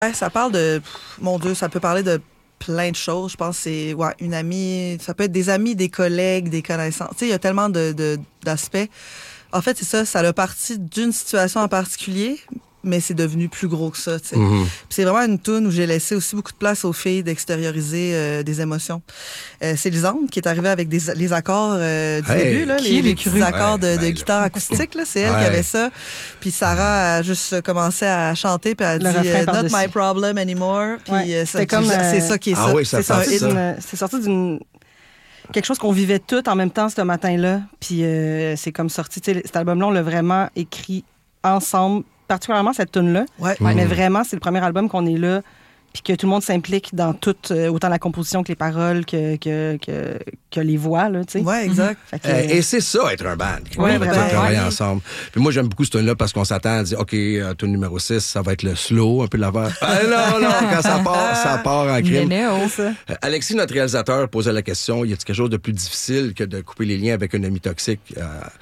Ouais, ça parle de... Mon Dieu, ça peut parler de plein de choses. Je pense que c'est une amie, ça peut être des amis, des collègues, des connaissances. Tu sais, il y a tellement d'aspects. En fait, c'est ça, ça a parti d'une situation en particulier, mais c'est devenu plus gros que ça, tu sais. Mm-hmm. Puis c'est vraiment une toune où j'ai laissé aussi beaucoup de place aux filles d'extérioriser des émotions. C'est Lisande qui est arrivée avec les accords du début, là, les petits accords de guitare acoustique, là, c'est elle qui avait ça. Puis Sarah a juste commencé à chanter, puis elle a dit « Not my problem anymore ». Puis c'est ça qui est ça. Ah oui, ça c'est sorti d'une... quelque chose qu'on vivait toutes en même temps ce matin-là. Puis c'est comme sorti. Cet album-là, on l'a vraiment écrit ensemble, particulièrement cette tune-là. Ouais. Mais vraiment, c'est le premier album qu'on est là, puis que tout le monde s'implique dans tout, autant la composition que les paroles, que les voix, là, tu sais. Ouais, exact. Et c'est ça, être un band. Ouais, vraiment. Travailler ensemble. Puis moi, j'aime beaucoup ce tune-là parce qu'on s'attend à dire, OK, tune numéro 6, ça va être le slow, un peu l'avant. Non, quand ça part en crime. Alexis, notre réalisateur, posait la question, y a-t-il quelque chose de plus difficile que de couper les liens avec un ami toxique?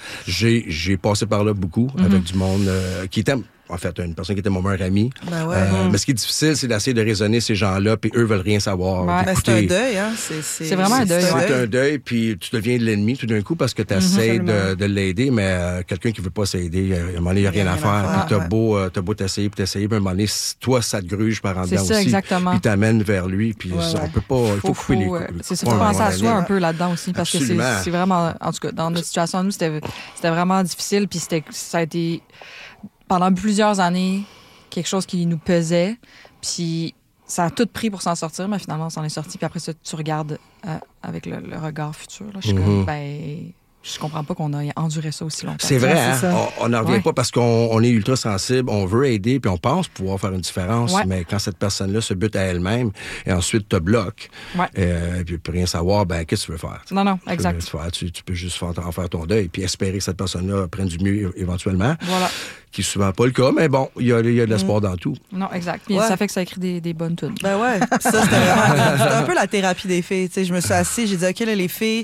J'ai passé par là beaucoup avec du monde qui était... En fait, une personne qui était mon meilleur ami. Ben ouais. Mais ce qui est difficile, c'est d'essayer de raisonner ces gens-là, puis eux veulent rien savoir. Ouais. Ben, c'est un deuil, hein. C'est vraiment un deuil. C'est un deuil, puis tu deviens de l'ennemi tout d'un coup parce que tu essaies de l'aider, mais quelqu'un qui veut pas s'aider, à un moment donné, il n'y a rien à faire. Puis t'as beau t'essayer, puis à un moment donné, toi, ça te gruge par en dedans aussi. Exactement. Puis t'amènes vers lui, puis on peut pas... Il faut couper les... C'est ça, il faut penser à soi un peu là-dedans aussi, parce que c'est vraiment... En tout cas, dans notre situation, nous, c'était vraiment difficile, puis ça a été, pendant plusieurs années, quelque chose qui nous pesait, puis ça a tout pris pour s'en sortir, mais finalement, on s'en est sorti. Puis après ça, tu regardes avec le regard futur. Là, je suis comme, je comprends pas qu'on a enduré ça aussi longtemps. C'est vrai, hein? On n'en revient Ouais. pas parce qu'on est ultra sensible, on veut aider, puis on pense pouvoir faire une différence, Ouais. mais quand cette personne-là se bute à elle-même et ensuite te bloque, puis tu peux rien savoir, ben qu'est-ce que tu veux faire? Non, exact. Tu peux juste en faire ton deuil, puis espérer que cette personne-là prenne du mieux éventuellement. Voilà. Qui est souvent pas le cas, mais bon, il y a de l'espoir dans tout. Non, exact. Puis ça fait que ça écrit des bonnes tunes. Ben ouais. Puis ça, c'était un peu la thérapie des filles. Tu sais, je me suis assise, j'ai dit, OK, là, les filles,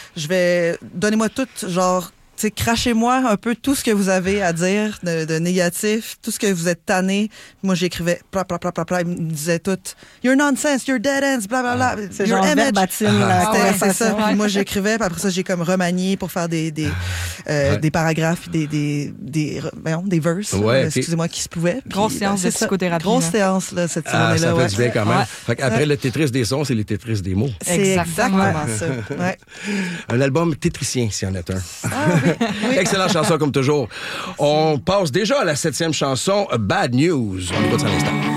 donnez-moi tout, genre, tu sais, crachez-moi un peu tout ce que vous avez à dire de négatif, tout ce que vous êtes tanné. Moi, j'écrivais, ils me disaient tout, you're nonsense, you're dead ends, blablabla. C'est your genre image. verbatim, la C'est ça. conversation. Puis moi, j'écrivais, puis après ça, j'ai comme remanié pour faire des paragraphes, puis des verses, Ouais, excusez-moi, qui se pouvaient. Grosse séance de psychothérapie. Grosse séance, là, cette journée-là. Ça fait du bien quand même. Ouais. Fait qu'après le Tetris des sons, c'est les Tetris des mots. C'est exactement ça. Ouais. Un album tétricien, s'il y en a un. Ah, oui. Excellente chanson, comme toujours. On passe déjà à la 7e chanson, Bad News. On écoute ça à l'instant.